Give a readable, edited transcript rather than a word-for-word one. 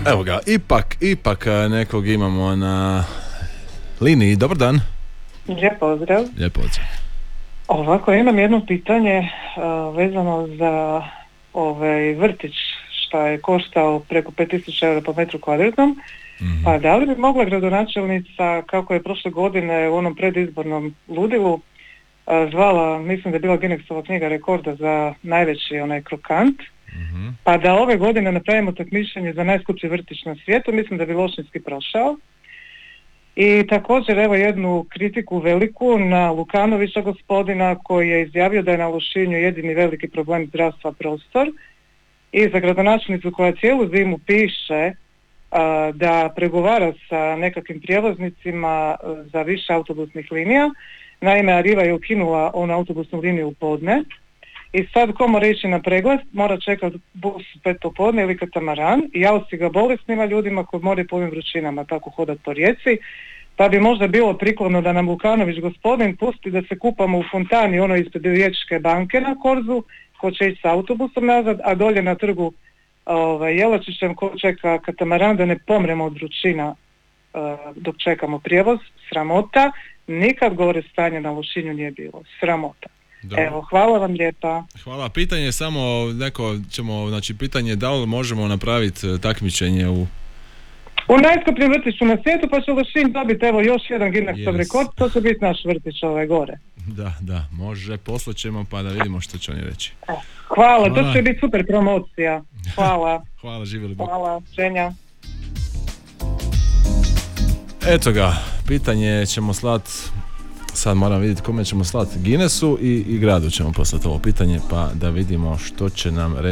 Evo ga, ipak nekog imamo na liniji. Dobar dan. Lijep pozdrav. Lijep pozdrav. Ovako, imam jedno pitanje vezano za vrtić što je koštao preko 5.000 eura po metru kvadratnom. Mm-hmm. Pa da li bi mogla gradonačelnica, kako je prošle godine u onom predizbornom ludilu zvala, mislim da je bila Guinnessova knjiga rekorda za najveći onaj krokant, mm-hmm. pa da ove godine napravimo takmičenje za najskuplji vrtić na svijetu, mislim da bi Lošinjski prošao. I također evo jednu kritiku veliku na Lukanovića gospodina koji je izjavio da je na Lošinju jedini veliki problem zdravstva prostor i za gradonačelnicu koja cijelu zimu piše da pregovara sa nekakvim prijevoznicima za više autobusnih linija. Naime, Arriva je ukinula onu autobusnu liniju u podne i sad ko mora ići na pregled, mora čekati bus 5 popodne ili katamaran i jausti ga bolesnima ljudima koji moraju po ovim vrućinama tako hodati po rijeci, pa bi možda bilo prikladno da nam Lukanović gospodin pusti da se kupamo u fontani ono ispred Riječke banke na Korzu, ko će ići sa autobusom nazad, a dolje na trgu Jelačićem ko čeka katamaran da ne pomremo od vrućina dok čekamo prijevoz. Sramota, nikad gore stanje na Lošinju nije bilo, sramota. Dobro. Evo, hvala vam lijepa. Hvala. Pitanje je samo pitanje da li možemo napraviti takmičenje u najskupljem vrtiću na svijetu, pa će Lošinj dobiti evo još jedan Guinnessov rekord, to će biti naš vrtić gore. Da, može, poslaćemo pa da vidimo što će oni reći. Hvala, to će biti super promocija. Hvala. Hvala, živjeli Bog. Hvala, ženja. Eto ga, pitanje ćemo slati, sad moram vidjeti kome ćemo slati, Guinnessu i gradu ćemo poslati ovo pitanje pa da vidimo što će nam reći.